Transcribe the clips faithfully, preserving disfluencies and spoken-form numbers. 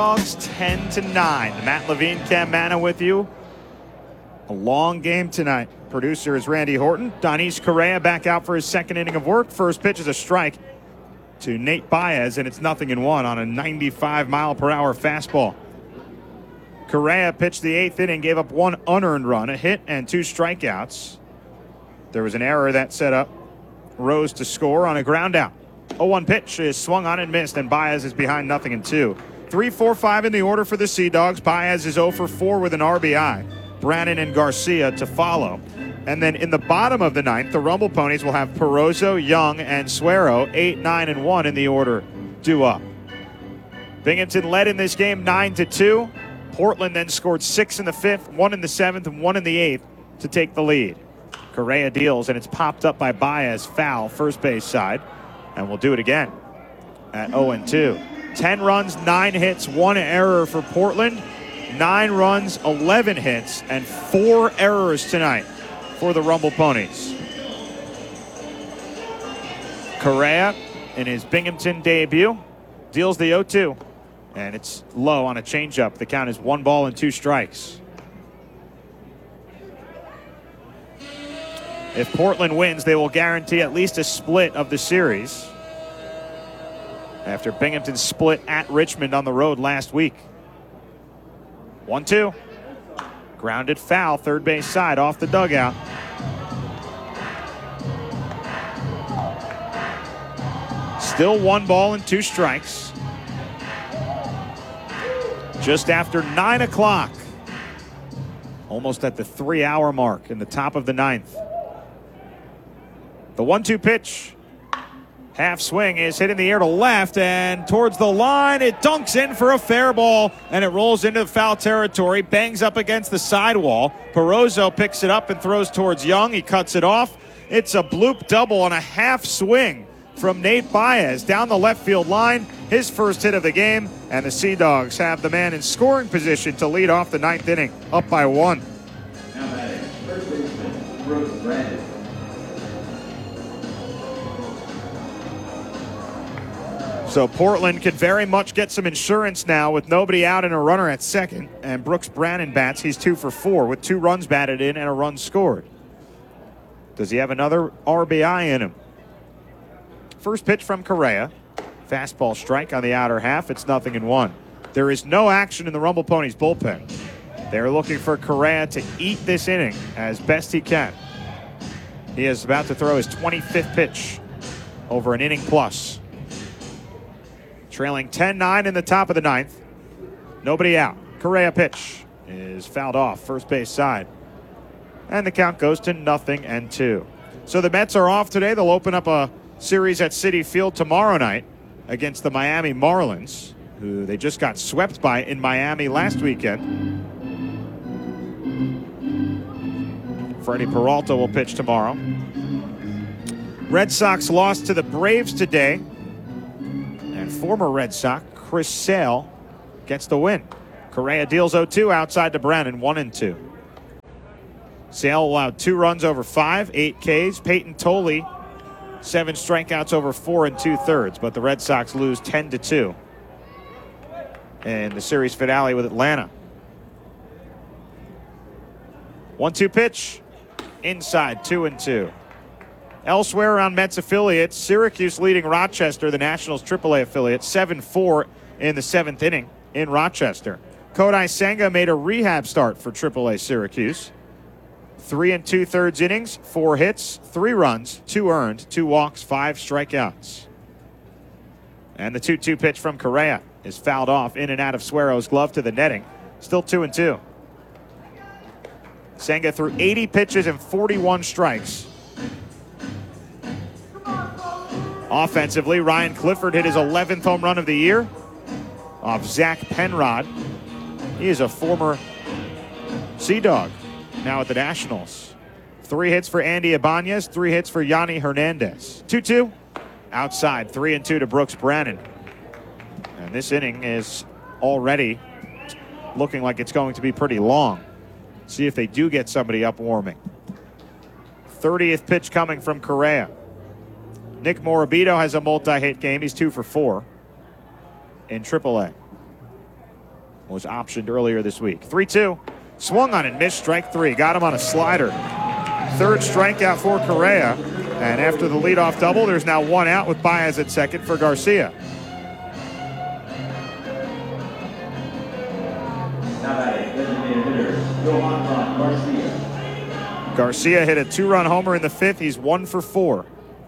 Dogs ten to nine. Matt Levine, Cam Manna with you. A long game tonight. Producer is Randy Horton. Donis Correa back out for his second inning of work. First pitch is a strike to Nate Baez, and it's nothing in one on a ninety-five mile per hour fastball. Correa pitched the eighth inning, gave up one unearned run, a hit, and two strikeouts. There was an error that set up Rose to score on a ground out. oh one pitch is swung on and missed, and Baez is behind nothing in two. three four five in the order for the Sea Dogs. Baez is oh for four with an R B I. Brannon and Garcia to follow. And then in the bottom of the ninth, the Rumble Ponies will have Perozo, Young, and Suero, eight, nine, and one in the order due up. Binghamton led in this game nine to two. Portland then scored six in the fifth, one in the seventh, and one in the eighth to take the lead. Correa deals, and it's popped up by Baez, foul, first base side. And we'll do it again at oh and two. ten runs, nine hits, one error for Portland. nine runs, eleven hits, and four errors tonight for the Rumble Ponies. Correa, in his Binghamton debut, deals the oh two. And it's low on a changeup. The count is one ball and two strikes. If Portland wins, they will guarantee at least a split of the series after Binghamton split at Richmond on the road last week. one two. Grounded foul, third base side, off the dugout. Still one ball and two strikes. Just after nine o'clock. Almost at the three-hour mark in the top of the ninth. The one two pitch. Half swing is hit in the air to left and towards the line. It dunks in for a fair ball, and it rolls into the foul territory, bangs up against the sidewall. Perozo picks it up and throws towards Young. He cuts it off. It's a bloop double on a half swing from Nate Baez down the left field line. His first hit of the game, and the Sea Dogs have the man in scoring position to lead off the ninth inning, up by one. Now batting, first baseman, Brooks Brannon. So Portland could very much get some insurance now with nobody out and a runner at second. And Brooks Brannon bats. He's two for four with two runs batted in and a run scored. Does he have another R B I in him? First pitch from Correa. Fastball strike on the outer half. It's nothing in one. There is no action in the Rumble Ponies bullpen. They're looking for Correa to eat this inning as best he can. He is about to throw his twenty-fifth pitch over an inning plus. Trailing ten nine in the top of the ninth. Nobody out. Correa pitch is fouled off, first base side. And the count goes to nothing and two. So the Mets are off today. They'll open up a series at Citi Field tomorrow night against the Miami Marlins, who they just got swept by in Miami last weekend. Freddie Peralta will pitch tomorrow. Red Sox lost to the Braves today. And former Red Sox Chris Sale gets the win. Correa deals oh two outside to Brannon, one and two. Sale allowed two runs over five, eight Ks. Peyton Tolley, seven strikeouts over four and two thirds. But the Red Sox lose ten to two in the series finale with Atlanta. one two pitch, inside, two and two. Elsewhere around Mets affiliates, Syracuse leading Rochester, the Nationals triple A affiliate, seven four in the seventh inning in Rochester. Kodai Senga made a rehab start for triple A Syracuse. Three and two-thirds innings, four hits, three runs, two earned, two walks, five strikeouts. And the two two pitch from Correa is fouled off in and out of Suero's glove to the netting. Still two and two. Senga threw eighty pitches and forty-one strikes. Offensively, Ryan Clifford hit his eleventh home run of the year off Zach Penrod. He is a former Sea Dog, now at the Nationals. Three hits for Andy Ibanez, three hits for Yanni Hernandez. two two, outside, three and two to Brooks Brannon. And this inning is already looking like it's going to be pretty long. See if they do get somebody up warming. thirtieth pitch coming from Correa. Nick Morabito has a multi-hit game. He's two for four in triple A. was optioned earlier this week. three two. Swung on and missed, strike three. Got him on a slider. Third strikeout for Correa. And after the leadoff double, there's now one out with Baez at second for Garcia. Now batting, designated hitter, Yohan Garcia. Garcia hit a two-run homer in the fifth. He's one for four.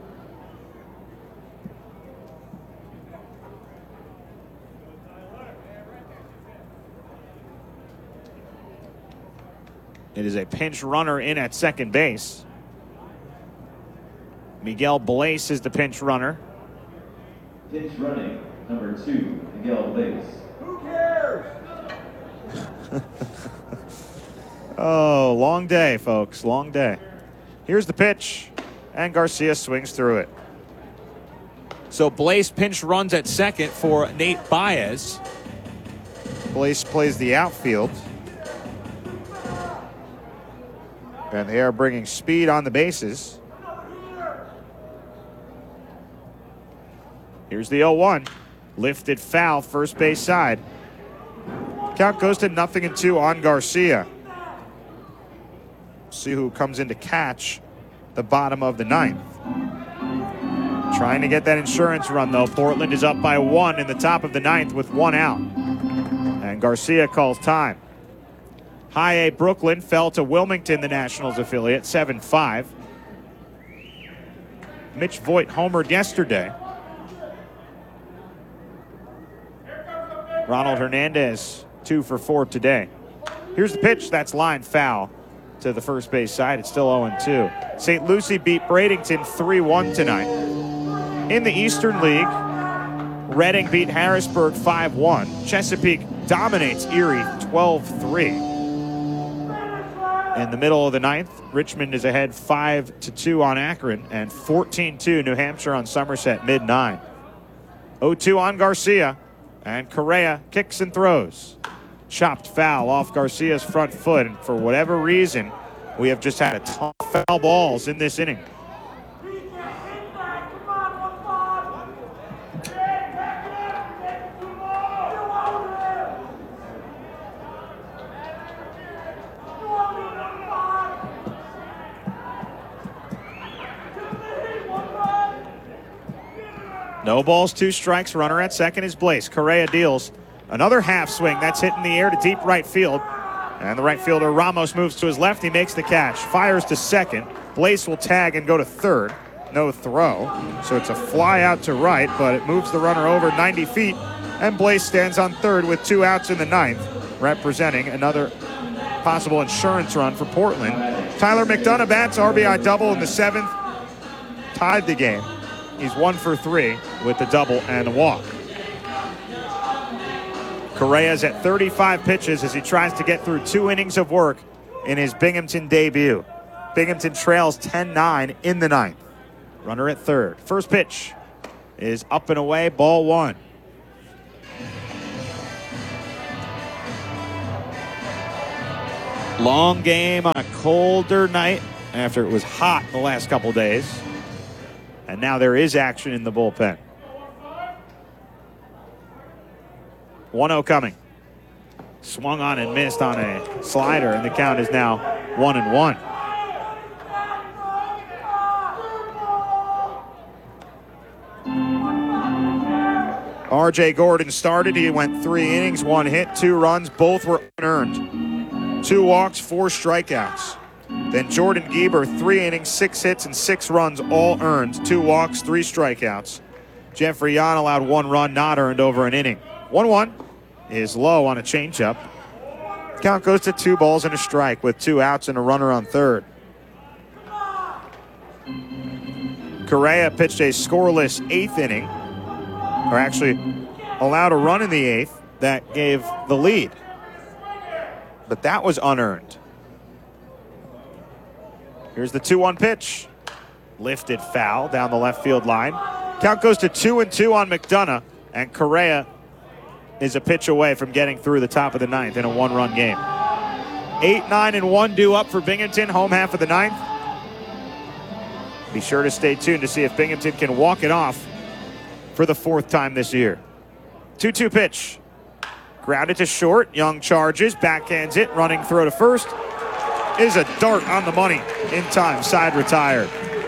It is a pinch runner in at second base. Miguel Bleis is the pinch runner. Pinch running, number two, Miguel Bleis. Who cares? Oh, long day, folks. Long day. Here's the pitch, and Garcia swings through it. So Bleis pinch runs at second for Nate Baez. Bleis plays the outfield. And they are bringing speed on the bases. Here's the oh one. Lifted foul, first base side. Count goes to nothing and two on Garcia. See who comes in to catch the bottom of the ninth. Trying to get that insurance run, though. Portland is up by one in the top of the ninth with one out. And Garcia calls time. High A Brooklyn fell to Wilmington, the Nationals affiliate, seven five. Mitch Voigt homered yesterday. Ronald Hernandez, two for four today. Here's the pitch. That's line foul to the first base side. It's still oh two. Saint Lucie beat Bradenton three one tonight. In the Eastern League, Reading beat Harrisburg five one. Chesapeake dominates Erie twelve three. In the middle of the ninth, Richmond is ahead five to two on Akron and fourteen two New Hampshire on Somerset mid nine. oh two on Garcia, and Correa kicks and throws. Chopped foul off Garcia's front foot, and for whatever reason, we have just had a ton of foul balls in this inning. No balls, two strikes. Runner at second is Bleis. Correa deals another half swing. That's hit in the air to deep right field. And the right fielder Ramos moves to his left. He makes the catch. Fires to second. Bleis will tag and go to third. No throw. So it's a fly out to right, but it moves the runner over ninety feet. And Bleis stands on third with two outs in the ninth, representing another possible insurance run for Portland. Tyler McDonough bats R B I double in the seventh. Tied the game. He's one for three with the double and a walk. Correa's at thirty-five pitches as he tries to get through two innings of work in his Binghamton debut. Binghamton trails ten nine in the ninth. Runner at third. First pitch is up and away, ball one. Long game on a colder night after it was hot the last couple days. And now there is action in the bullpen. one oh coming. Swung on and missed on a slider, and the count is now one and one. R J Gordon started. He went three innings, one hit, two runs. Both were unearned. Two walks, four strikeouts. Then Jordan Gieber, three innings, six hits, and six runs, all earned. Two walks, three strikeouts. Jeffrey Yan allowed one run, not earned over an inning. one one is low on a changeup. Count goes to two balls and a strike with two outs and a runner on third. Correa pitched a scoreless eighth inning, or actually allowed a run in the eighth that gave the lead. But that was unearned. Here's the two one pitch. Lifted foul down the left field line. Count goes to two and two on McDonough, and Correa is a pitch away from getting through the top of the ninth in a one-run game. eight, nine, and one due up for Binghamton, home half of the ninth. Be sure to stay tuned to see if Binghamton can walk it off for the fourth time this year. two two pitch. Grounded to short. Young charges, backhands it, running throw to first. Is a dart on the money. In time, side retired.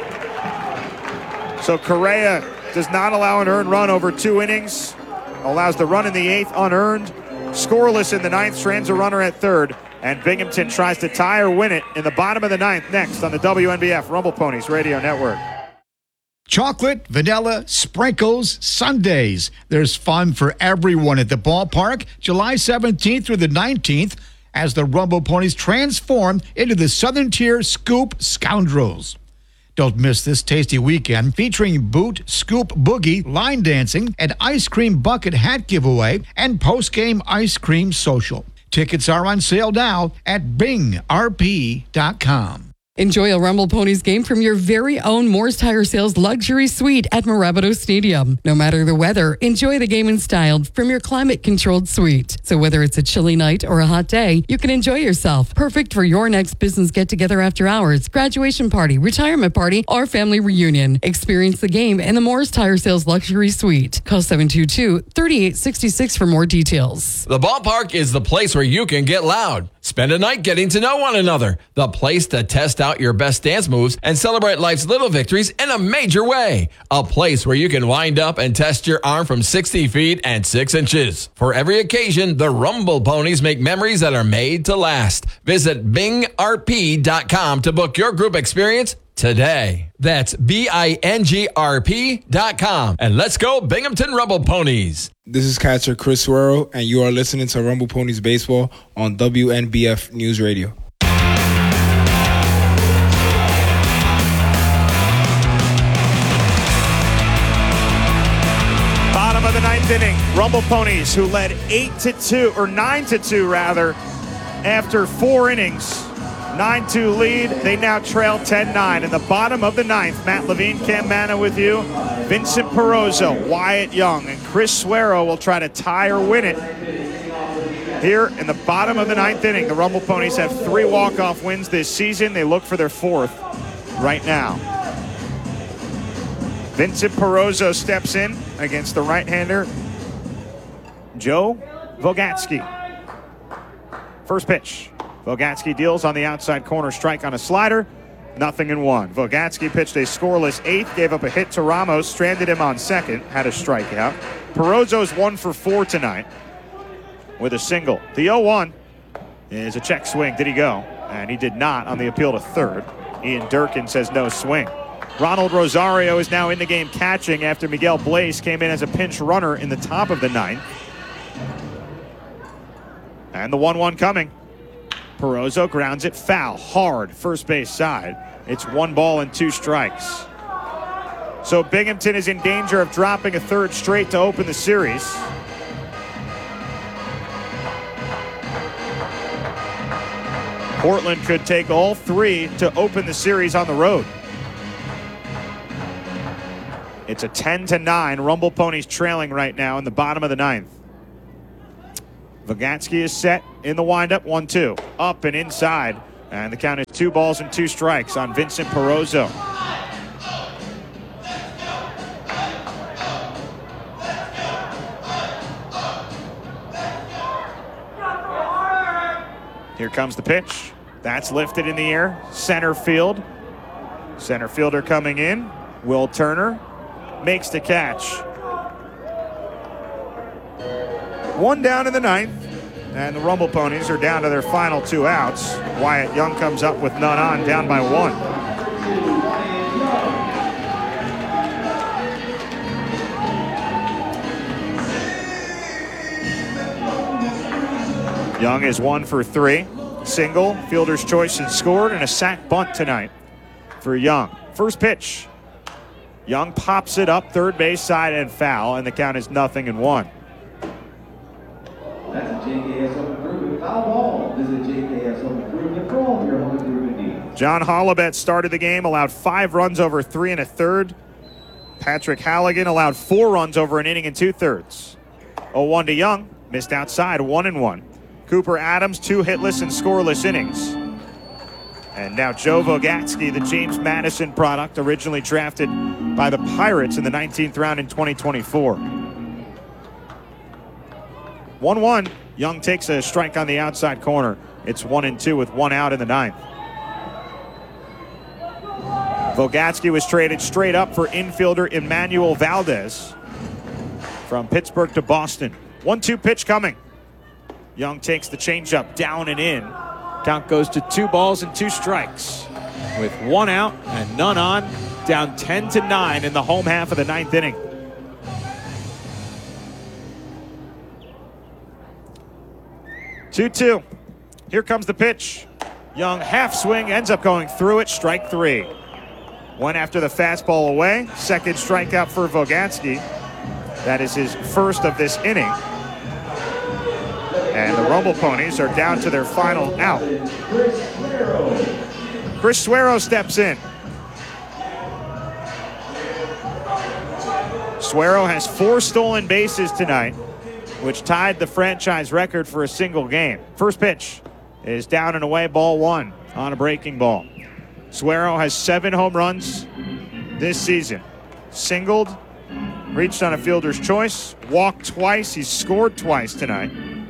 So Correa does not allow an earned run over two innings. Allows the run in the eighth unearned. Scoreless in the ninth, strands a runner at third. And Binghamton tries to tie or win it in the bottom of the ninth next on the W N B F Rumble Ponies Radio Network. Chocolate, vanilla, sprinkles, sundaes. There's fun for everyone at the ballpark July seventeenth through the nineteenth as the Rumble Ponies transform into the Southern Tier Scoop Scoundrels. Don't miss this tasty weekend featuring boot, scoop, boogie, line dancing, and ice cream bucket hat giveaway and post-game ice cream social. Tickets are on sale now at bing r p dot com. Enjoy a Rumble Ponies game from your very own Moore's Tire Sales luxury suite at Marabito Stadium. No matter the weather, enjoy the game in style from your climate-controlled suite. So whether it's a chilly night or a hot day, you can enjoy yourself. Perfect for your next business get-together after hours, graduation party, retirement party, or family reunion. Experience the game in the Moore's Tire Sales luxury suite. Call seven two two, three eight six six for more details. The ballpark is the place where you can get loud. Spend a night getting to know one another. The place to test out your best dance moves and celebrate life's little victories in a major way. A place where you can wind up and test your arm from sixty feet and six inches. For every occasion, the Rumble Ponies make memories that are made to last. Visit bing r p dot com to book your group experience today. That's B I N G R P dot com. And let's go Binghamton Rumble Ponies. This is catcher Chris Suero, and you are listening to Rumble Ponies Baseball on W N B F News Radio. Bottom of the ninth inning, Rumble Ponies, who led eight to two, or nine to two rather, after four innings. nine two lead. They now trail ten nine. In the bottom of the ninth, Matt Levine, Cam Manna with you. Vincent Perozzo, Wyatt Young, and Chris Suero will try to tie or win it. Here in the bottom of the ninth inning, the Rumble Ponies have three walk-off wins this season. They look for their fourth right now. Vincent Perozzo steps in against the right-hander, Joe Vogatsky. First pitch. Vogatsky deals on the outside corner, strike on a slider. Nothing in one. Vogatsky pitched a scoreless eighth, gave up a hit to Ramos, stranded him on second, had a strikeout. Perozzo's one for four tonight with a single. The oh one is a check swing. Did he go? And he did not on the appeal to third. Ian Durkin says no swing. Ronald Rosario is now in the game catching after Miguel Blaze came in as a pinch runner in the top of the ninth. And the one one coming. Perozzo grounds it foul, hard, first base side. It's one ball and two strikes. So Binghamton is in danger of dropping a third straight to open the series. Portland could take all three to open the series on the road. It's a ten to nine. Rumble Ponies trailing right now in the bottom of the ninth. Vogatsky is set in the windup, one two. Up and inside. And the count is two balls and two strikes on Vincent Perozzo. Here comes the pitch. That's lifted in the air. Center field. Center fielder coming in. Will Turner makes the catch. One down in the ninth, and the Rumble Ponies are down to their final two outs. Wyatt Young comes up with none on, down by one. Young is one for three. Single, fielder's choice and scored, and a sac bunt tonight for Young. First pitch. Young pops it up third base side and foul, and the count is nothing and one. That's a J K S Home Improvement foul ball. Visit J K S Home Improvement for all your home improvement needs. John Hollabet started the game, allowed five runs over three and a third. Patrick Halligan allowed four runs over an inning and two thirds. oh one to Young, missed outside, one and one. Cooper Adams, two hitless and scoreless innings. And now Joe Vogatsky, the James Madison product, originally drafted by the Pirates in the nineteenth round in twenty twenty-four. one one Young takes a strike on the outside corner. It's one and two with one out in the ninth. Vogatsky was traded straight up for infielder Emmanuel Valdez from Pittsburgh to Boston. one two pitch coming. Young takes the changeup down and in. Count goes to two balls and two strikes. With one out and none on, down ten to nine in the home half of the ninth inning. two two. Here comes the pitch. Young half swing, ends up going through it, strike three. One after the fastball away. Second strikeout for Vogatsky. That is his first of this inning. And the Rumble Ponies are down to their final out. Chris Suero steps in. Suero has four stolen bases tonight, which tied the franchise record for a single game. First pitch is down and away, ball one on a breaking ball. Suero has seven home runs this season. Singled, reached on a fielder's choice, walked twice, he's scored twice tonight.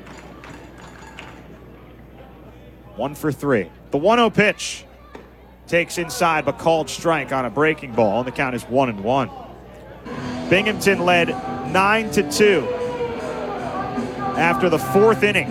One for three. The one oh pitch takes inside but called strike on a breaking ball, and the count is one and one. Binghamton led nine to two after the fourth inning.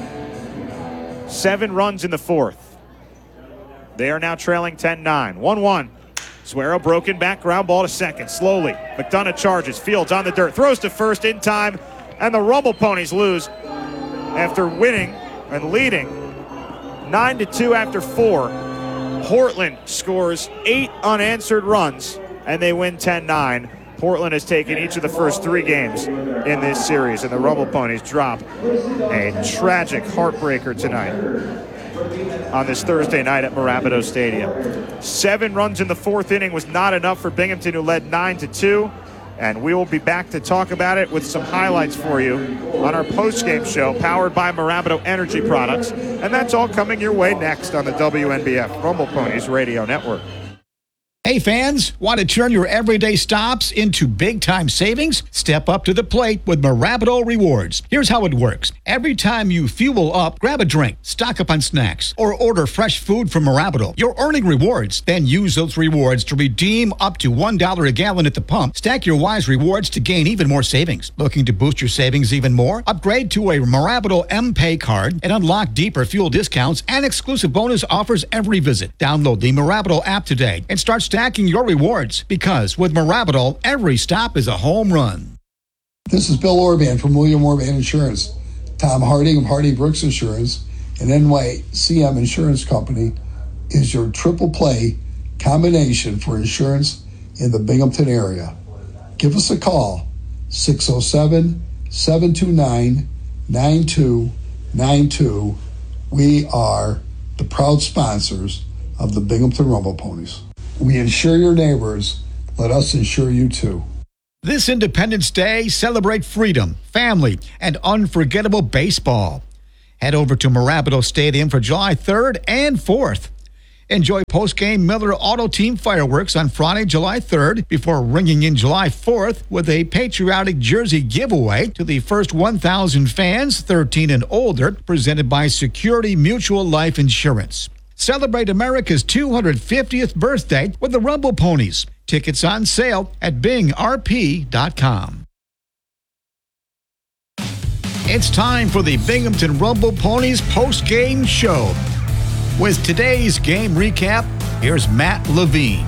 Seven runs in the fourth. They are now trailing ten nine. one one. Suero broken back, ground ball to second. Slowly, McDonough charges. Fields on the dirt. Throws to first in time. And the Rumble Ponies lose after winning and leading nine to two after four. Portland scores eight unanswered runs, and they win ten nine. Portland has taken each of the first three games in this series, and the Rumble Ponies drop a tragic heartbreaker tonight on this Thursday night at Mirabito Stadium. Seven runs in the fourth inning was not enough for Binghamton, who led nine to two, and we will be back to talk about it with some highlights for you on our post-game show powered by Mirabito Energy Products, and that's all coming your way next on the W N B F Rumble Ponies Radio Network. Hey fans, want to turn your everyday stops into big-time savings? Step up to the plate with Mirabito Rewards. Here's how it works. Every time you fuel up, grab a drink, stock up on snacks, or order fresh food from Mirabito. You're earning rewards. Then use those rewards to redeem up to one dollar a gallon at the pump. Stack your Wise rewards to gain even more savings. Looking to boost your savings even more? Upgrade to a Mirabito M-Pay card and unlock deeper fuel discounts and exclusive bonus offers every visit. Download the Mirabito app today and start stacking your rewards, because with Mirabito, every stop is a home run. This is Bill Orban from William Orban Insurance. Tom Harding of Harding Brooks Insurance and N Y C M Insurance Company is your triple play combination for insurance in the Binghamton area. Give us a call, six oh seven, seven two nine, nine two nine two. We are the proud sponsors of the Binghamton Rumble Ponies. We insure your neighbors. Let us insure you too. This Independence Day, celebrate freedom, family, and unforgettable baseball. Head over to Mirabito Stadium for July third and fourth. Enjoy post-game Miller Auto Team fireworks on Friday, July third, before ringing in July fourth with a patriotic jersey giveaway to the first one thousand fans, thirteen and older, presented by Security Mutual Life Insurance. Celebrate America's two hundred fiftieth birthday with the Rumble Ponies. Tickets on sale at bing r p dot com. It's time for the Binghamton Rumble Ponies post-game show. With today's game recap, here's Matt Levine.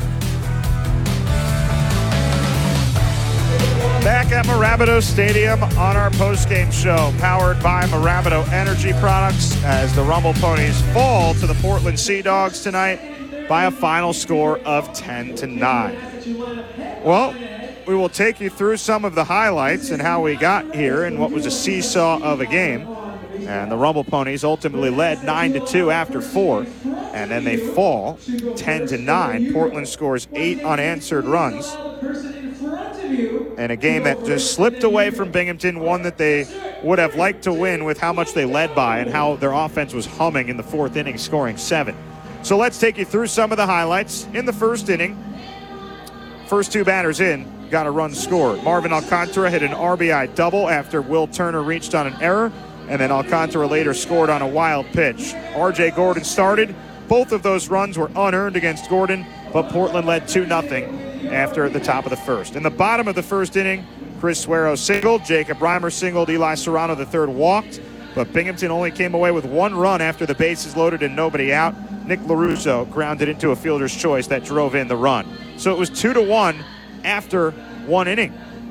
Back at Mirabito Stadium on our post-game show, powered by Mirabito Energy Products, as the Rumble Ponies fall to the Portland Sea Dogs tonight by a final score of ten to nine. Well, we will take you through some of the highlights and how we got here in what was a seesaw of a game. And the Rumble Ponies ultimately led nine to two after four, and then they fall ten to nine. Portland scores eight unanswered runs. And a game that just slipped away from Binghamton, one that they would have liked to win with how much they led by and how their offense was humming in the fourth inning, scoring seven. So let's take you through some of the highlights. In the first inning, first two batters in, got a run scored. Marvin Alcantara hit an R B I double after Will Turner reached on an error. and then Alcantara later scored on a wild pitch. R J Gordon started. Both of those runs were unearned against Gordon, but Portland led two nothing after the top of the first. In the bottom of the first inning, Chris Suero singled, Jacob Reimer singled, Eli Serrano the third walked, but Binghamton only came away with one run after the bases loaded and nobody out. Nick LaRusso grounded into a fielder's choice that drove in the run. So it was two to one after one inning.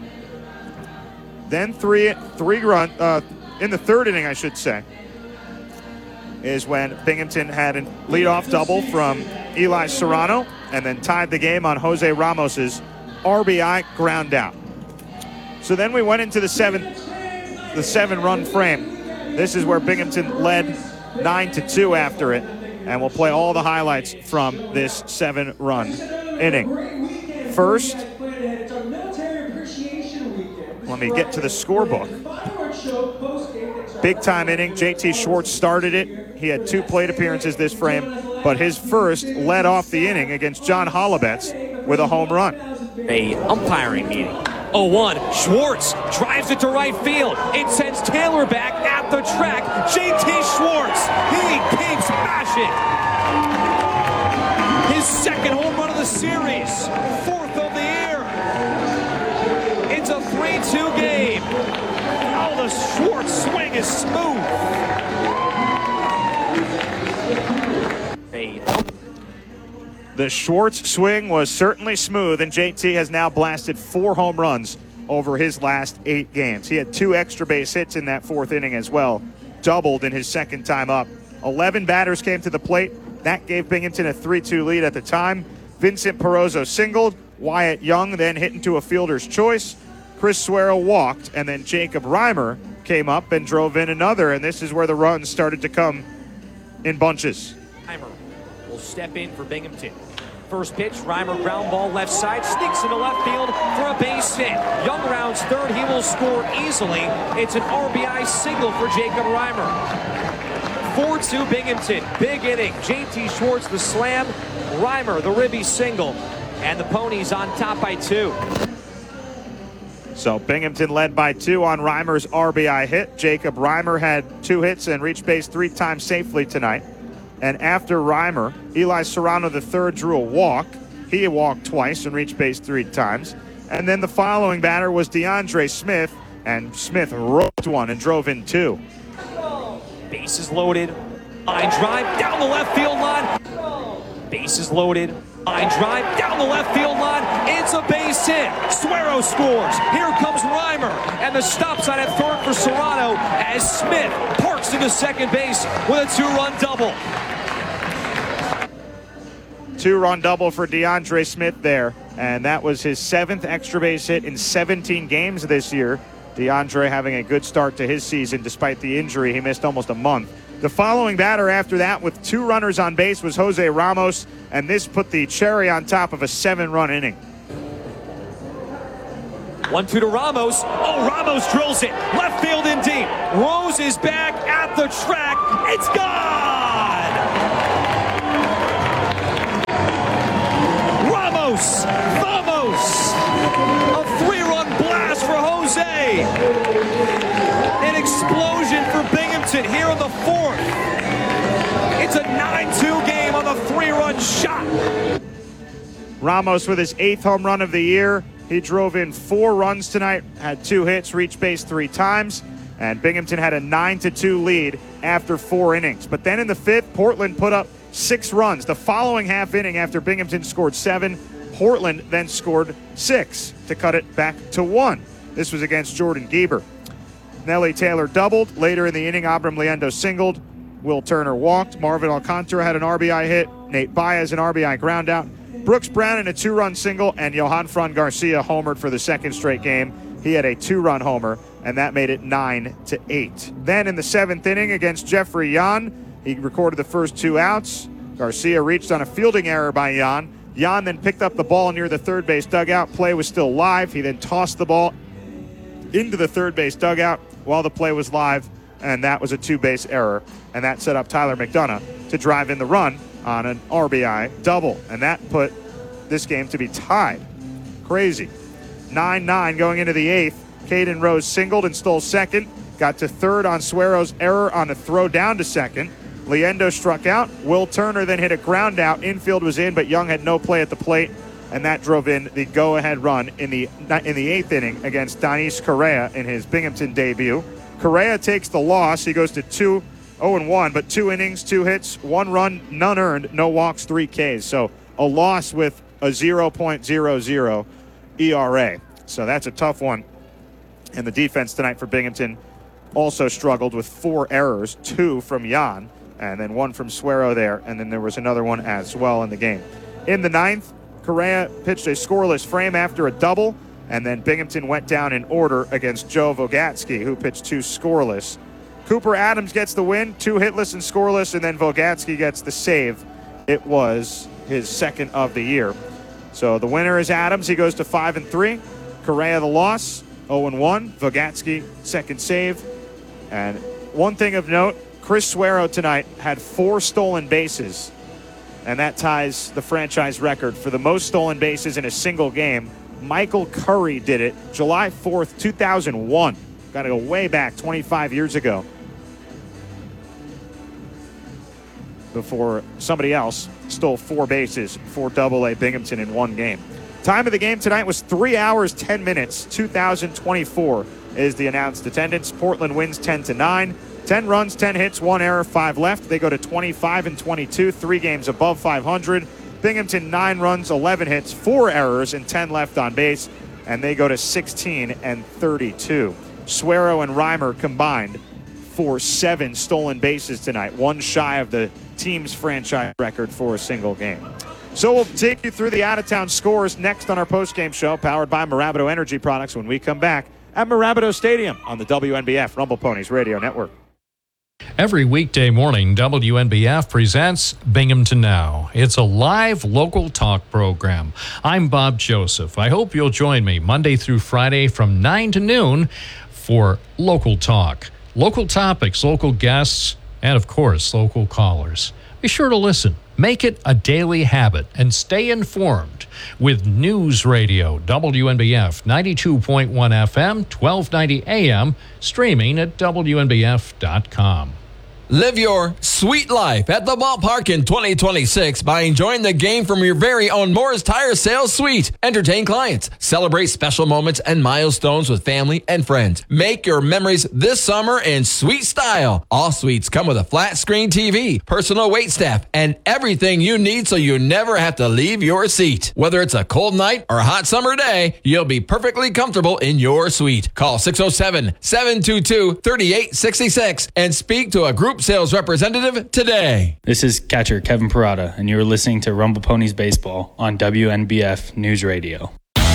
Then three three run uh, in the third inning, I should say, is when Binghamton had a leadoff double from Eli Serrano and then tied the game on Jose Ramos's R B I ground out. So then we went into the seven, the seven-run frame. This is where Binghamton led nine to two after it, and we'll play all the highlights from this seven-run inning. First, let me get to the scorebook. Big-time inning. J T Schwartz started it. He had two plate appearances this frame, but his first led off the inning against John Hollebetz with a home run. A umpiring meeting. oh one, Schwartz drives it to right field. It sends Taylor back at the track. J T Schwartz, he came smashing. His second home run of the series, fourth of the year. It's a three two game. Oh, the Schwartz swing is smooth. A The Schwartz swing was certainly smooth, and J T has now blasted four home runs over his last eight games. He had two extra base hits in that fourth inning as well, doubled in his second time up. eleven batters came to the plate. That gave Binghamton a three two lead at the time. Vincent Perozzo singled. Wyatt Young then hit into a fielder's choice. Chris Suero walked, and then Jacob Reimer came up and drove in another, and this is where the runs started to come in bunches. Reimer will step in for Binghamton. First pitch, Reimer ground ball left side, sneaks into left field for a base hit. Young rounds third, he will score easily. It's an R B I single for Jacob Reimer. four two Binghamton, big inning. J T Schwartz the slam, Reimer the ribby single, and the Ponies on top by two. So Binghamton led by two on Reimer's R B I hit. Jacob Reimer had two hits and reached base three times safely tonight. And after Reimer, Eli Serrano the third drew a walk. He walked twice and reached base three times. And then the following batter was DeAndre Smith, and Smith roped one and drove in two. Bases loaded, line drive down the left field line. Bases loaded, line drive down the left field line. It's a base hit. Suero scores. Here comes Reimer, and the stop sign at third for Serrano as Smith parks into second base with a two-run double. Two-run double for DeAndre Smith there, and that was his seventh extra base hit in seventeen games this year. DeAndre having a good start to his season despite the injury. He missed almost a month. The following batter after that with two runners on base was Jose Ramos, and this put the cherry on top of a seven-run inning. one two to Ramos. Oh, Ramos drills it. Left field in deep. Rose is back at the track. It's gone! Ramos! Vamos! A three-run blast for Jose. An explosion for Binghamton here in the fourth. It's a nine two game on the three-run shot. Ramos with his eighth home run of the year. He drove in four runs tonight, had two hits, reached base three times, and Binghamton had a nine to two lead after four innings. But then in the fifth, Portland put up six runs. The following half inning after Binghamton scored seven, Portland then scored six to cut it back to one. This was against Jordan Gieber. Nelly Taylor doubled. Later in the inning, Abram Liendo singled. Will Turner walked. Marvin Alcantara had an R B I hit. Nate Baez an R B I ground out. Brooks Brown in a two-run single, and Johan Fran Garcia homered for the second straight game. He had a two-run homer, and that made it nine to eight. Then in the seventh inning against Jeffrey Yan, he recorded the first two outs. Garcia reached on a fielding error by Yan. Yan then picked up the ball near the third base dugout. Play was still live. He then tossed the ball into the third base dugout while the play was live, and that was a two-base error. And that set up Tyler McDonough to drive in the run on an R B I double, and that put this game to be tied. Crazy. nine nine going into the eighth. Caden Rose singled and stole second. got to third on Suero's error on a throw down to second. Liendo struck out. Will Turner then hit a ground out. Infield was in, but Young had no play at the plate, and that drove in the go-ahead run in the in the eighth inning against Danis Correa in his Binghamton debut. Correa takes the loss. He goes to two oh and one, but two innings, two hits, one run, none earned, no walks, three Ks. So a loss with a zero point zero zero E R A. So that's a tough one. And the defense tonight for Binghamton also struggled with four errors, two from Jan, and then one from Suero there, and then there was another one as well in the game. In the ninth, Correa pitched a scoreless frame after a double, and then Binghamton went down in order against Joe Vogatsky, who pitched two scoreless. Cooper Adams gets the win, two hitless and scoreless, and then Vogatsky gets the save. It was his second of the year. So the winner is Adams. He goes to five and three. Correa the loss, oh and one. Vogatsky second save. And one thing of note, Chris Suero tonight had four stolen bases, and that ties the franchise record for the most stolen bases in a single game. Michael Curry did it July fourth, two thousand one. Got to go way back, twenty-five years ago, before somebody else stole four bases for double A Binghamton in one game. Time of the game tonight was three hours, ten minutes. two thousand twenty-four is the announced attendance. Portland wins ten to nine. ten runs, ten hits, one error, five left. They go to twenty-five and twenty-two, three games above five hundred. Binghamton, nine runs, eleven hits, four errors, and ten left on base, and they go to sixteen and thirty-two. Suero and Reimer combined for seven stolen bases tonight, one shy of the team's franchise record for a single game. So we'll take you through the out-of-town scores next on our post-game show, powered by Marabito Energy Products, when we come back at Marabito Stadium on the W N B F Rumble Ponies Radio Network. Every weekday morning, W N B F presents Binghamton Now. It's a live local talk program. I'm Bob Joseph. I hope you'll join me Monday through Friday from nine to noon for local talk. Local topics, local guests, and of course, local callers. Be sure to listen. Make it a daily habit and stay informed with News Radio, W N B F ninety-two point one F M, twelve ninety A M, streaming at W N B F dot com. Live your sweet life at the ballpark in twenty twenty-six by enjoying the game from your very own Moore's Tire Sales Suite. Entertain clients, celebrate special moments and milestones with family and friends. Make your memories this summer in sweet style. All suites come with a flat screen T V, personal wait staff, and everything you need so you never have to leave your seat. Whether it's a cold night or a hot summer day, you'll be perfectly comfortable in your suite. Call six oh seven, seven two two, three eight six six and speak to a group sales representative today. This is catcher Kevin Parada, and you're listening to Rumble Ponies Baseball on W N B F News Radio.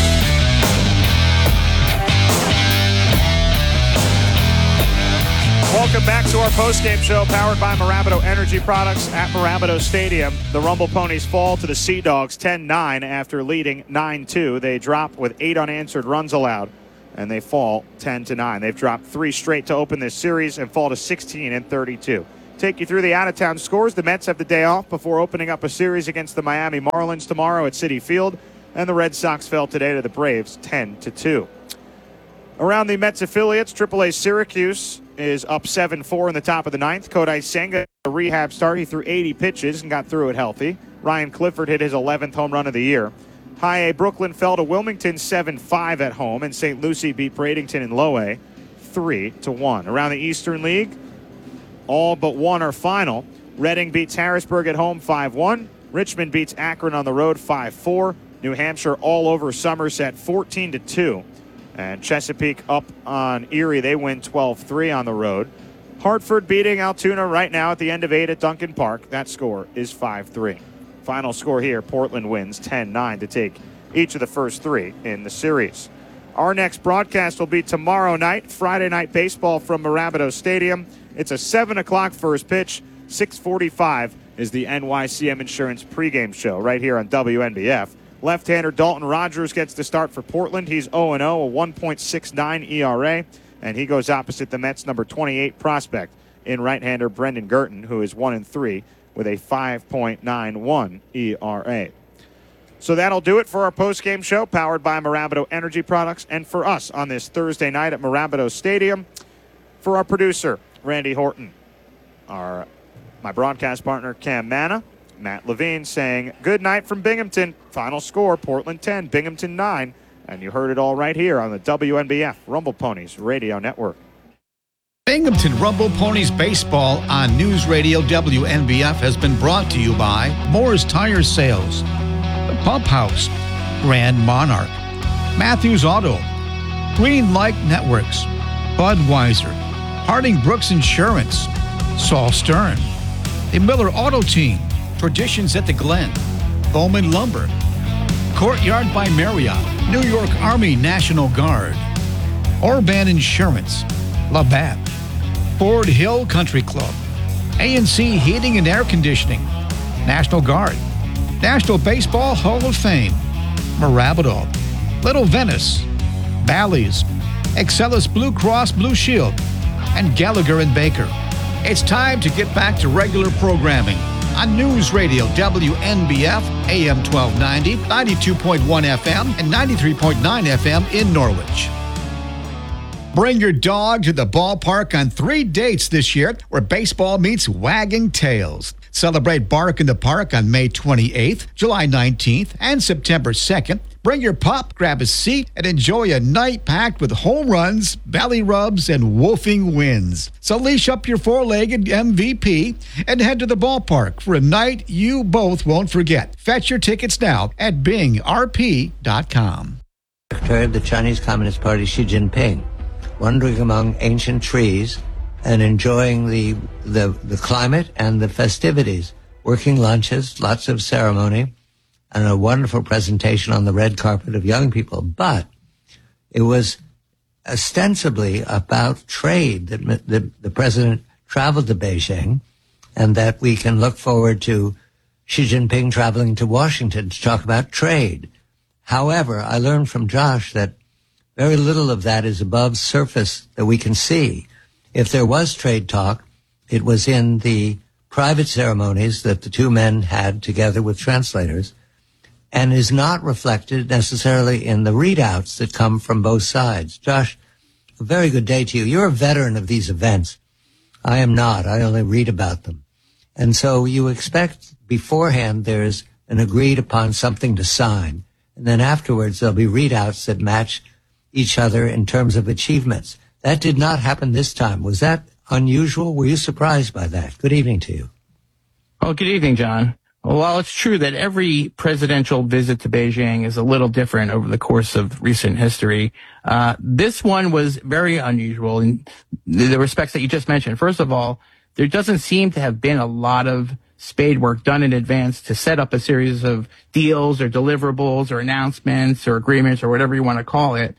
Welcome back to our postgame show, powered by Marabito Energy Products at Marabito Stadium. The Rumble Ponies fall to the Sea Dogs ten nine after leading nine two. They drop with eight unanswered runs allowed, and they fall ten to nine. They've dropped three straight to open this series and fall to sixteen and thirty-two. Take you through the out-of-town scores. The Mets have the day off before opening up a series against the Miami Marlins tomorrow at Citi Field, and the Red Sox fell today to the Braves ten to two. Around the Mets affiliates, triple A Syracuse is up seven four in the top of the ninth. Kodai Senga, a rehab start. He threw eighty pitches and got through it healthy. Ryan Clifford hit his eleventh home run of the year. High A Brooklyn fell to Wilmington seven five at home, and Saint Lucie beat Bradenton in Low A three to one. Around the Eastern League, all but one are final. Reading beats Harrisburg at home five one. Richmond beats Akron on the road five four. New Hampshire all over Somerset fourteen to two. And Chesapeake up on Erie. They win twelve three on the road. Hartford beating Altoona right now at the end of eight at Duncan Park. That score is five three. Final score here, Portland wins ten nine to take each of the first three in the series. Our next broadcast will be tomorrow night, Friday Night Baseball from Marabito Stadium. It's a seven o'clock first pitch. six forty-five is the N Y C M Insurance pregame show right here on W N B F. Left-hander Dalton Rogers gets the start for Portland. He's oh and oh, a one point six nine E R A, and he goes opposite the Mets' number twenty-eight prospect in right-hander Brendan Girton, who is one and three with a five point nine one E R A. So that'll do it for our post-game show, powered by Marabito Energy Products, and for us on this Thursday night at Marabito Stadium. For our producer, Randy Horton, our my broadcast partner, Cam Manna, Matt Levine saying good night from Binghamton. Final score, Portland ten, Binghamton nine. And you heard it all right here on the W N B F Rumble Ponies Radio Network. Binghamton Rumble Ponies Baseball on News Radio W N B F has been brought to you by Moore's Tire Sales, The Pump House, Grand Monarch, Matthews Auto, Green Light Networks, Budweiser, Harding Brooks Insurance, Saul Stern, the Miller Auto Team, Traditions at the Glen, Bowman Lumber, Courtyard by Marriott, New York Army National Guard, Orban Insurance, Labatt, Ford Hill Country Club, A and C Heating and Air Conditioning, National Guard, National Baseball Hall of Fame, Marabito, Little Venice, Bally's, Excellus Blue Cross Blue Shield, and Gallagher and Baker. It's time to get back to regular programming on News Radio W N B F, A M twelve ninety, ninety-two point one F M, and ninety-three point nine F M in Norwich. Bring your dog to the ballpark on three dates this year where baseball meets wagging tails. Celebrate Bark in the Park on May twenty-eighth, July nineteenth, and September second. Bring your pup, grab a seat, and enjoy a night packed with home runs, belly rubs, and woofing wins. So leash up your four-legged M V P and head to the ballpark for a night you both won't forget. Fetch your tickets now at bing r p dot com. Secretary of the Chinese Communist Party, Xi Jinping, wandering among ancient trees and enjoying the, the, the climate and the festivities, working lunches, lots of ceremony, and a wonderful presentation on the red carpet of young people. But it was ostensibly about trade that the, the president traveled to Beijing, and that we can look forward to Xi Jinping traveling to Washington to talk about trade. However, I learned from Josh that very little of that is above surface that we can see. If there was trade talk, it was in the private ceremonies that the two men had together with translators, and is not reflected necessarily in the readouts that come from both sides. Josh, a very good day to you. You're a veteran of these events. I am not. I only read about them. And so you expect beforehand there's an agreed upon something to sign, and then afterwards there'll be readouts that match each other in terms of achievements. That did not happen this time. Was that unusual? Were you surprised by that? Good evening to you. Well, good evening, John. While it's true that every presidential visit to Beijing is a little different over the course of recent history, uh, this one was very unusual in the respects that you just mentioned. First of all, there doesn't seem to have been a lot of spade work done in advance to set up a series of deals or deliverables or announcements or agreements or whatever you want to call it,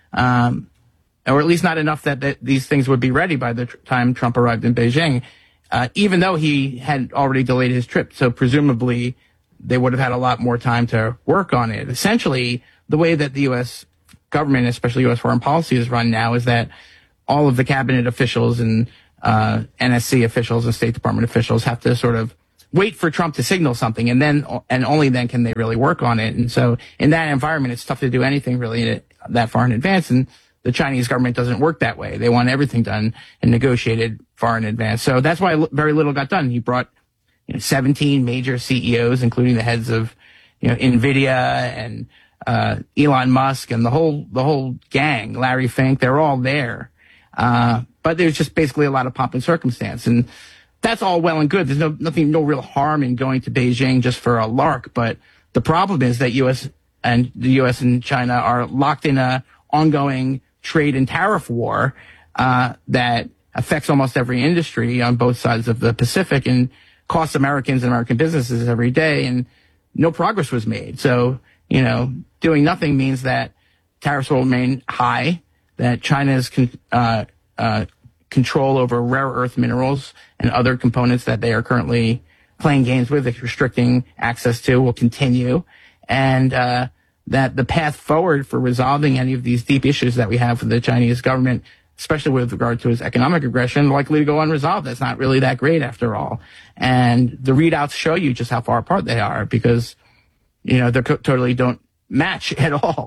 um, or at least not enough that, that these things would be ready by the tr- time Trump arrived in Beijing. Uh, even though he had already delayed his trip. So presumably they would have had a lot more time to work on it. Essentially, the way that the U S government, especially U S foreign policy, is run now is that all of the cabinet officials and uh, N S C officials and State Department officials have to sort of wait for Trump to signal something, and then and only then can they really work on it. And so in that environment, it's tough to do anything really that far in advance. And the Chinese government doesn't work that way. They want everything done and negotiated far in advance. So that's why very little got done. He brought you know, seventeen major C E Os, including the heads of you know NVIDIA and uh, Elon Musk and the whole the whole gang, Larry Fink. They're all there. Uh, but there's just basically a lot of pomp and circumstance. And that's all well and good. There's no nothing, no real harm in going to Beijing just for a lark. But the problem is that U S and the U S and China are locked in a ongoing trade and tariff war uh, that affects almost every industry on both sides of the Pacific and costs Americans and American businesses every day. And no progress was made. So, you know, doing nothing means that tariffs will remain high, that China's con- uh, uh, control over rare earth minerals and other components that they are currently playing games with, restricting access to, will continue. And uh, that the path forward for resolving any of these deep issues that we have with the Chinese government, especially with regard to its economic aggression, likely to go unresolved. That's not really that great after all. And the readouts show you just how far apart they are because, you know, they co- totally don't match at all.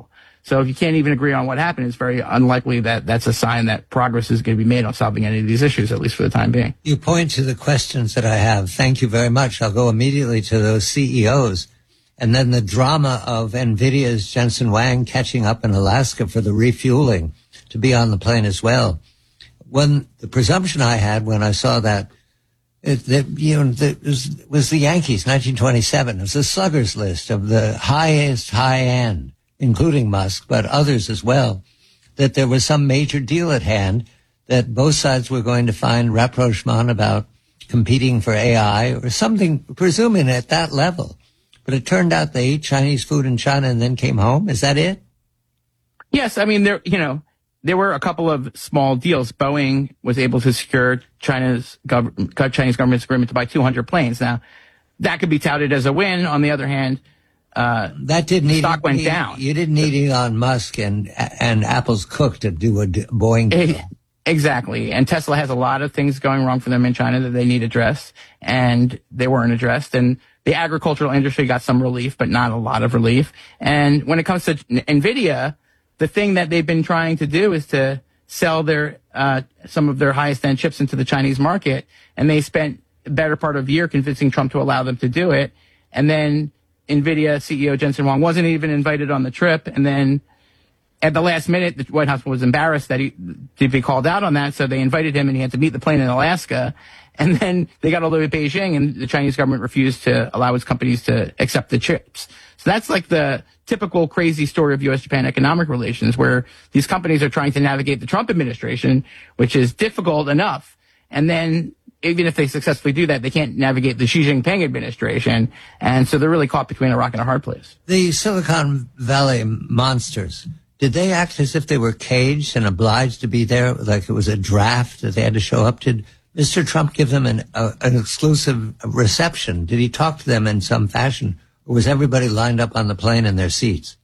So if you can't even agree on what happened, it's very unlikely that that's a sign that progress is going to be made on solving any of these issues, at least for the time being. You point to the questions that I have. Thank you very much. I'll go immediately to those C E Os. And then the drama of NVIDIA's Jensen Huang catching up in Alaska for the refueling to be on the plane as well. When the presumption I had when I saw that, it, that you know, that was, was the Yankees, nineteen twenty-seven. It was a sluggers list of the highest high end, including Musk, but others as well, that there was some major deal at hand, that both sides were going to find rapprochement about competing for A I or something, presuming at that level. But it turned out they ate Chinese food in China and then came home. Is that it? Yes. I mean, there, you know, there were a couple of small deals. Boeing was able to secure China's gov- Chinese government's agreement to buy two hundred planes. Now, that could be touted as a win. On the other hand, uh, that didn't need, stock went need, down. You didn't need Elon Musk and and Apple's cook to do a Boeing deal. Exactly. And Tesla has a lot of things going wrong for them in China that they need addressed, and they weren't addressed. And the agricultural industry got some relief, but not a lot of relief. And when it comes to NVIDIA, the thing that they've been trying to do is to sell their uh, some of their highest end chips into the Chinese market, and they spent the better part of a year convincing Trump to allow them to do it. And then NVIDIA C E O Jensen Huang wasn't even invited on the trip, and then at the last minute, the White House was embarrassed that he to be called out on that, so they invited him, and he had to meet the plane in Alaska. And then they got all the way to Beijing, and the Chinese government refused to allow its companies to accept the chips. So that's like the typical crazy story of U S Japan economic relations, where these companies are trying to navigate the Trump administration, which is difficult enough. And then even if they successfully do that, they can't navigate the Xi Jinping administration. And so they're really caught between a rock and a hard place. The Silicon Valley monsters, did they act as if they were caged and obliged to be there, like it was a draft that they had to show up? Did Mister Trump give them an, uh, an exclusive reception? Did he talk to them in some fashion? Or was everybody lined up on the plane in their seats?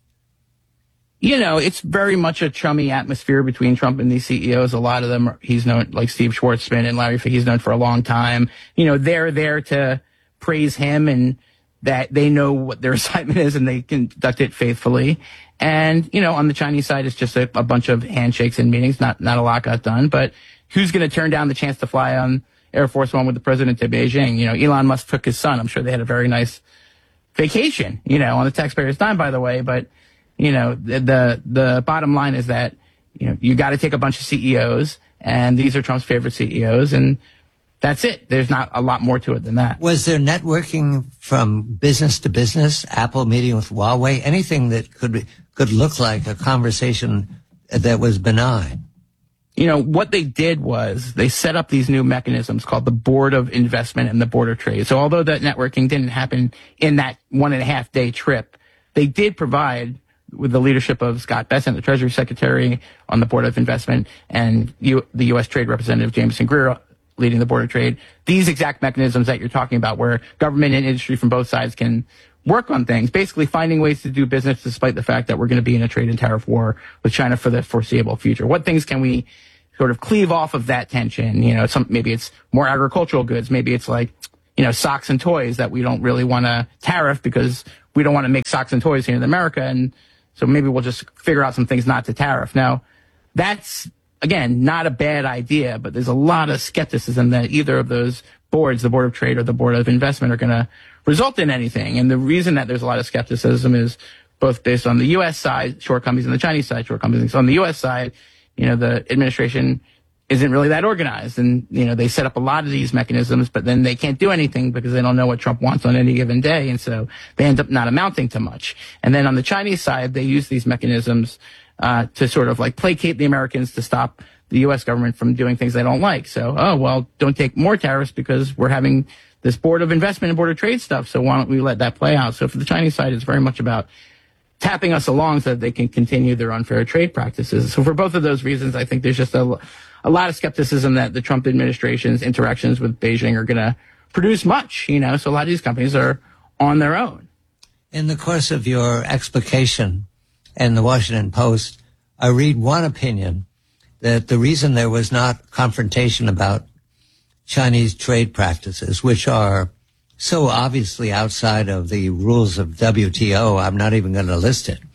You know, it's very much a chummy atmosphere between Trump and these C E Os. A lot of them, are, he's known, like Steve Schwarzman and Larry Fink, he's known for a long time. You know, they're there to praise him and that they know what their assignment is and they conduct it faithfully. And, you know, on the Chinese side, it's just a, a bunch of handshakes and meetings. Not, not a lot got done, but who's going to turn down the chance to fly on Air Force One with the president to Beijing? You know, Elon Musk took his son. I'm sure they had a very nice vacation, you know, on the taxpayer's dime, by the way. But, you know, the, the, the bottom line is that, you know, you got to take a bunch of C E Os, and these are Trump's favorite C E Os, and that's it. There's not a lot more to it than that. Was there networking from business to business? Apple meeting with Huawei? Anything that could be, could look like a conversation that was benign? You know, what they did was they set up these new mechanisms called the Board of Investment and the Board of Trade. So although that networking didn't happen in that one and a half day trip, they did provide, with the leadership of Scott Bessent, the Treasury Secretary on the Board of Investment, and U- the U S Trade Representative Jameson Greer leading the Board of Trade, these exact mechanisms that you're talking about, where government and industry from both sides can work on things, basically finding ways to do business despite the fact that we're going to be in a trade and tariff war with China for the foreseeable future. What things can we sort of cleave off of that tension? You know, some, maybe it's more agricultural goods. Maybe it's like, you know, socks and toys that we don't really want to tariff because we don't want to make socks and toys here in America. And so maybe we'll just figure out some things not to tariff. Now, that's, again, not a bad idea, but there's a lot of skepticism that either of those boards, the Board of Trade or the Board of Investment, are going to result in anything. And the reason that there's a lot of skepticism is both based on the U S side shortcomings and the Chinese side shortcomings. On the U S side, you know, the administration isn't really that organized. And, you know, they set up a lot of these mechanisms, but then they can't do anything because they don't know what Trump wants on any given day. And so they end up not amounting to much. And then on the Chinese side, they use these mechanisms uh, to sort of like placate the Americans to stop the U S government from doing things they don't like. So, oh, well, don't take more tariffs because we're having this Board of Investment and Board of Trade stuff. So why don't we let that play out? So for the Chinese side, it's very much about tapping us along so that they can continue their unfair trade practices. So for both of those reasons, I think there's just a, a lot of skepticism that the Trump administration's interactions with Beijing are going to produce much, you know, so a lot of these companies are on their own. In the course of your explication in the Washington Post, I read one opinion that the reason there was not confrontation about Chinese trade practices, which are so obviously outside of the rules of W T O, I'm not even going to list it,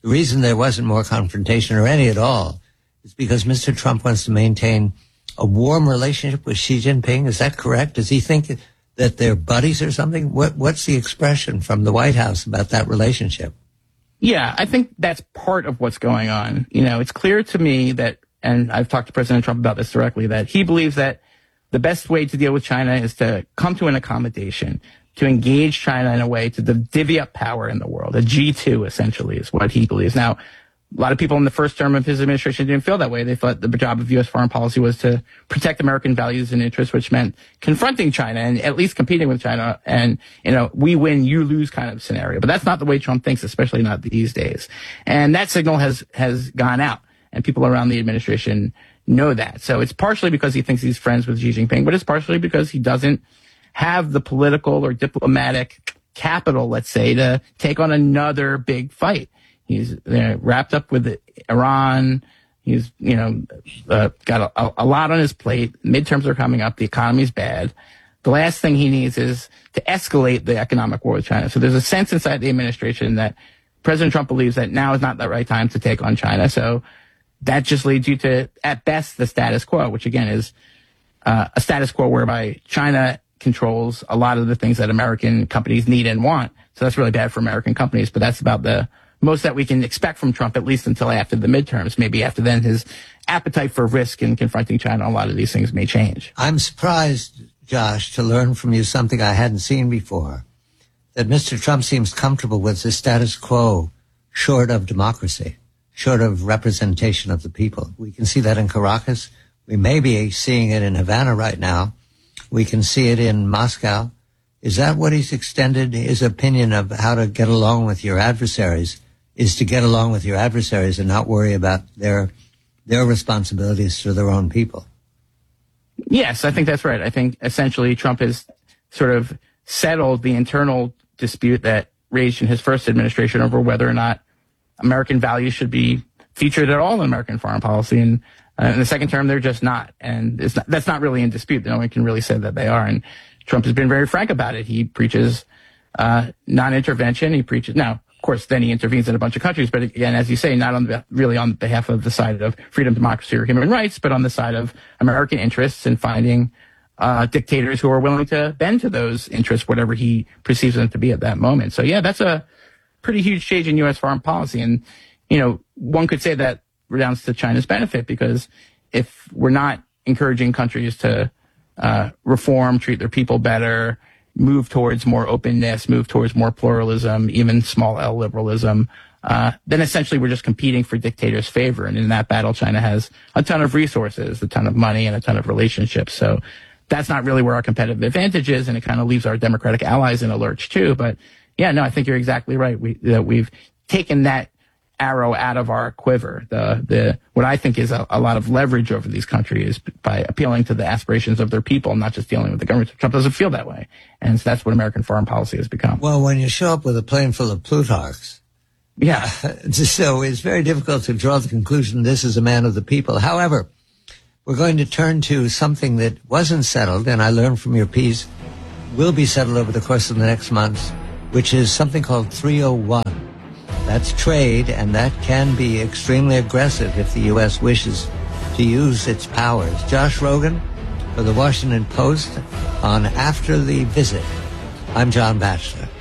The reason there wasn't more confrontation or any at all is because Mister Trump wants to maintain a warm relationship with Xi Jinping. Is that correct? Does he think that they're buddies or something? What, what's the expression from the White House about that relationship? Yeah, I think that's part of what's going on. You know, it's clear to me that, and I've talked to President Trump about this directly, that he believes that the best way to deal with China is to come to an accommodation, to engage China in a way to divvy up power in the world. A G two, essentially, is what he believes. Now, a lot of people in the first term of his administration didn't feel that way. They thought the job of U S foreign policy was to protect American values and interests, which meant confronting China and at least competing with China and, you know, we win, you lose kind of scenario. But that's not the way Trump thinks, especially not these days. And that signal has, has gone out, and people around the administration know that. So it's partially because he thinks he's friends with Xi Jinping, but it's partially because he doesn't have the political or diplomatic capital, let's say, to take on another big fight. He's uh, wrapped up with Iran. He's, you know, uh, got a, a lot on his plate. Midterms are coming up. The economy's bad. The last thing he needs is to escalate the economic war with China. So there's a sense inside the administration that President Trump believes that now is not the right time to take on China. So that just leads you to, at best, the status quo, which again is uh, a status quo whereby China controls a lot of the things that American companies need and want. So that's really bad for American companies, but that's about the most that we can expect from Trump, at least until after the midterms. Maybe after then, his appetite for risk in confronting China, a lot of these things may change. I'm surprised, Josh, to learn from you something I hadn't seen before, that Mister Trump seems comfortable with the status quo short of democracy, short of representation of the people. We can see that in Caracas. We may be seeing it in Havana right now. We can see it in Moscow. Is that what he's extended his opinion of how to get along with your adversaries, is to get along with your adversaries and not worry about their their responsibilities to their own people? Yes, I think that's right. I think essentially Trump has sort of settled the internal dispute that raged in his first administration over whether or not American values should be featured at all in American foreign policy. And uh, in the second term, they're just not. And it's not, that's not really in dispute. No one can really say that they are. And Trump has been very frank about it. He preaches uh, non-intervention. He preaches now. Of course, then he intervenes in a bunch of countries, but again, as you say, not on the, really on behalf of the side of freedom, democracy, or human rights, but on the side of American interests in finding uh, dictators who are willing to bend to those interests, whatever he perceives them to be at that moment. So, yeah, that's a pretty huge change in U S foreign policy, and you know, one could say that redounds to China's benefit, because if we're not encouraging countries to uh, reform, treat their people better, move towards more openness, move towards more pluralism, even small L liberalism, uh, then essentially we're just competing for dictators' favor. And in that battle, China has a ton of resources, a ton of money, and a ton of relationships. So that's not really where our competitive advantage is, and it kind of leaves our democratic allies in a lurch too. But yeah, no, I think you're exactly right. We, that we've taken that arrow out of our quiver. The, the, what I think is a, a lot of leverage over these countries by appealing to the aspirations of their people, not just dealing with the government. Trump doesn't feel that way. And so that's what American foreign policy has become. Well, when you show up with a plane full of Plutarchs, yeah. So it's very difficult to draw the conclusion this is a man of the people. However, we're going to turn to something that wasn't settled, and I learned from your piece, will be settled over the course of the next months, which is something called three oh one. That's trade, and that can be extremely aggressive if the U S wishes to use its powers. Josh Rogan for the Washington Post on After the Visit. I'm John Batchelor.